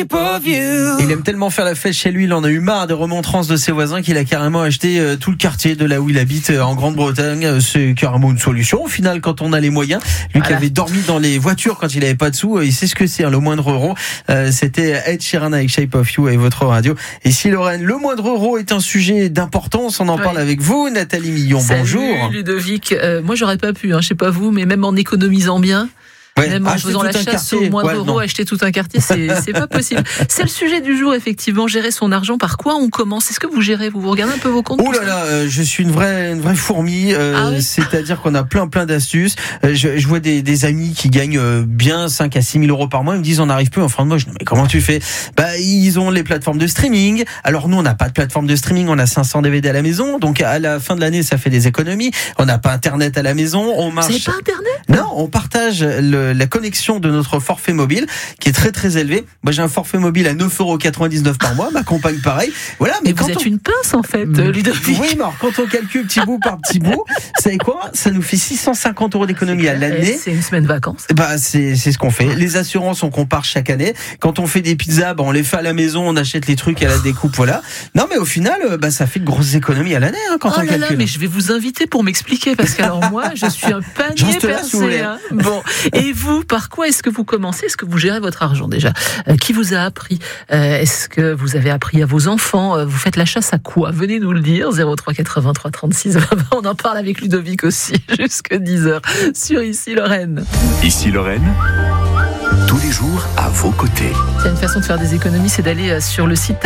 shape of you. Il aime tellement faire la fête chez lui, il en a eu marre des remontrances de ses voisins qu'il a carrément acheté tout le quartier de là où il habite en Grande-Bretagne. C'est carrément une solution au final quand on a les moyens. Lui qui avait dormi dans les voitures quand il avait pas de sous, il sait ce que c'est, le moindre euro. C'était Ed Sheeran avec Shape of You et votre radio. Et si Lorraine, le moindre euro est un sujet d'importance, on en parle avec vous, Nathalie Millon. Bonjour. Salut Ludovic. Moi j'aurais pas pu, je sais pas vous, mais même en économisant bien. Même en faisant la chasse au moindre euro, acheter tout un quartier, c'est pas possible. C'est le sujet du jour, effectivement, gérer son argent. Par quoi on commence? Est-ce que vous gérez? Vous regardez un peu vos comptes? Oh là là, je suis une vraie fourmi. C'est-à-dire qu'on a plein d'astuces. Je vois des amis qui gagnent bien 5 à 6 000 euros par mois. Ils me disent on n'arrive plus en fin de mois. Je dis mais comment tu fais? Ils ont les plateformes de streaming. Alors nous on n'a pas de plateforme de streaming. On a 500 DVD à la maison. Donc à la fin de l'année ça fait des économies. On n'a pas internet à la maison. On marche. Vous n'avez pas internet? Non, on partage la connexion de notre forfait mobile qui est très élevé. Moi j'ai un forfait mobile à 9,99 € par mois, ma compagne pareil. Voilà, mais vous êtes une pince en fait, Ludovic. Oui, mais quand on calcule petit bout par petit bout, vous savez quoi? Ça nous fait 650 € d'économie à l'année. C'est une semaine de vacances. C'est ce qu'on fait. Les assurances on compare chaque année. Quand on fait des pizzas, on les fait à la maison, on achète les trucs à la découpe, voilà. Non mais au final, ça fait de grosses économies à l'année quand on calcule. Mais je vais vous inviter pour m'expliquer parce qu'alors moi je suis un panier percé. Bon, et vous, par quoi est-ce que vous commencez? Est-ce que vous gérez votre argent déjà? Qui vous a appris? Est-ce que vous avez appris à vos enfants? Vous faites la chasse à quoi? Venez nous le dire. 03 83 36 20. On en parle avec Ludovic aussi jusque 10h sur Ici Lorraine. Ici Lorraine, tous les jours à vos côtés. Il y a une façon de faire des économies, c'est d'aller sur le site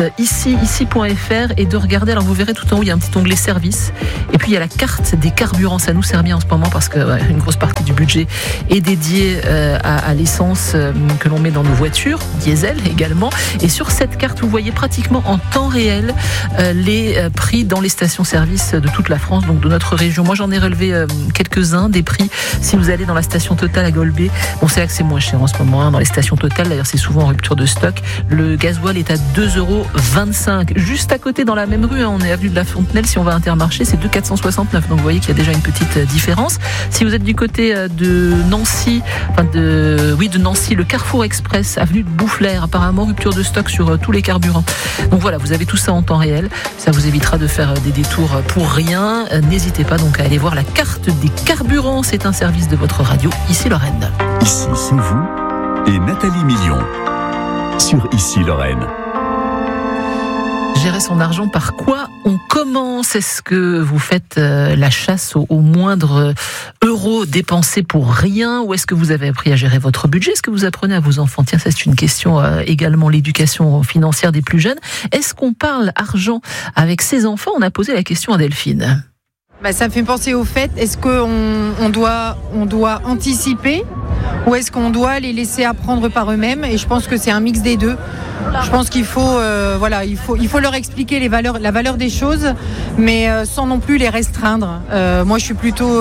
ici.fr et de regarder. Alors vous verrez tout en haut, il y a un petit onglet service. Et puis il y a la carte des carburants. Ça nous sert bien en ce moment parce que une grosse partie du budget est dédiée à l'essence que l'on met dans nos voitures, diesel également. Et sur cette carte, vous voyez pratiquement en temps réel les prix dans les stations-service de toute la France, donc de notre région. Moi j'en ai relevé quelques-uns des prix. Si vous allez dans la station Total à Golbet, c'est là que c'est moins cher en ce moment. Dans les stations Total, d'ailleurs c'est souvent en rupture de stock. Le gasoil est à 2,25 €. Juste à côté, dans la même rue, on est avenue de la Fontenelle, si on va à Intermarché, c'est 2,469 €. Donc vous voyez qu'il y a déjà une petite différence. Si vous êtes du côté de Nancy, de Nancy, le Carrefour Express, avenue de Boufflers, apparemment rupture de stock sur tous les carburants. Donc voilà, vous avez tout ça en temps réel. Ça vous évitera de faire des détours pour rien. N'hésitez pas donc à aller voir la carte des carburants. C'est un service de votre radio, Ici Lorraine. Ici, c'est vous et Nathalie Millon sur Ici Lorraine. Gérer son argent, par quoi on commence? Est-ce que vous faites la chasse au moindre euro dépensé pour rien? Ou est-ce que vous avez appris à gérer votre budget? Est-ce que vous apprenez à vos enfants? Tiens, ça c'est une question également, l'éducation financière des plus jeunes. Est-ce qu'on parle argent avec ses enfants? On a posé la question à Delphine. Ça me fait penser au fait, est-ce qu'on doit anticiper ou est-ce qu'on doit les laisser apprendre par eux-mêmes? Et je pense que c'est un mix des deux. Je pense qu'il faut, il faut leur expliquer la valeur des choses, mais sans non plus les restreindre. Moi, je suis plutôt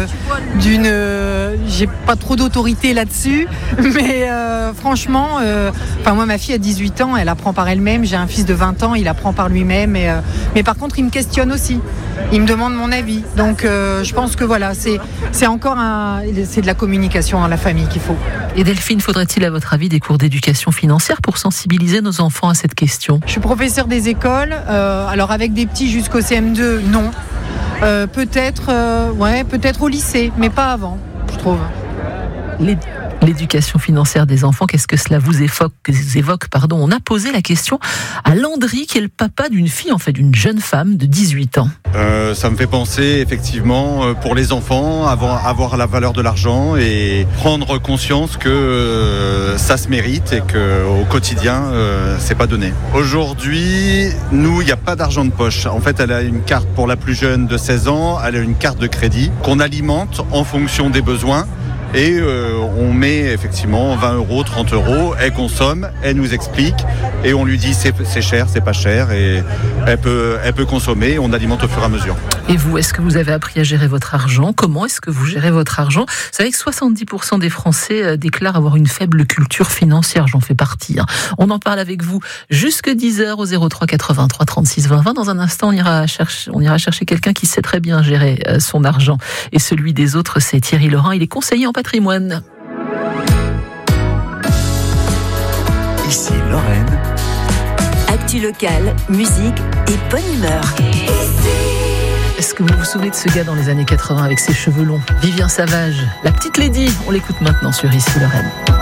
j'ai pas trop d'autorité là-dessus, mais franchement, moi, ma fille a 18 ans, elle apprend par elle-même. J'ai un fils de 20 ans, il apprend par lui-même. Mais par contre, il me questionne aussi. Il me demande mon avis. Donc, je pense que c'est encore c'est de la communication dans la famille qu'il faut. Et Delphine, faudrait-il à votre avis des cours d'éducation financière pour sensibiliser nos enfants à cette question? Je suis professeure des écoles, alors avec des petits jusqu'au CM2, non. Peut-être au lycée, mais pas avant, je trouve. L'éducation financière des enfants, qu'est-ce que cela vous évoque? On a posé la question à Landry, qui est le papa d'une fille, d'une jeune femme de 18 ans. Ça me fait penser, effectivement, pour les enfants, avoir la valeur de l'argent et prendre conscience que ça se mérite et qu'au quotidien, c'est pas donné. Aujourd'hui, nous, il n'y a pas d'argent de poche. En fait, elle a une carte pour la plus jeune de 16 ans, elle a une carte de crédit qu'on alimente en fonction des besoins. Et on met effectivement 20 €, 30 €, elle consomme, elle nous explique et on lui dit c'est cher, c'est pas cher et elle peut consommer, on alimente au fur et à mesure. Et vous, est-ce que vous avez appris à gérer votre argent? Comment est-ce que vous gérez votre argent? Vous savez que 70% des Français déclarent avoir une faible culture financière, j'en fais partie. On en parle avec vous jusque 10h au 03 83 36 20 20. Dans un instant, on ira chercher quelqu'un qui sait très bien gérer son argent et celui des autres, c'est Thierry Laurent, il est conseiller en patrimoine. Ici Lorraine. Actu locale, musique et bonne humeur. Est-ce que vous vous souvenez de ce gars dans les années 80 avec ses cheveux longs, Vivien Savage, la petite Lady? On l'écoute maintenant sur Ici Lorraine.